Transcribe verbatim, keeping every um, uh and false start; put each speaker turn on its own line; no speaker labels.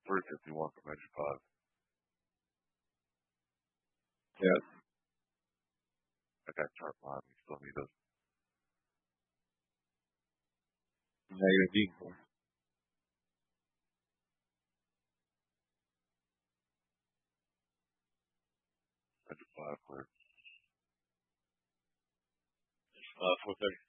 three fifty-one from Edge five.
Yes.
I got chart line. You still need us.
Negative equal.
Edge five clear.
Uh, four thirty.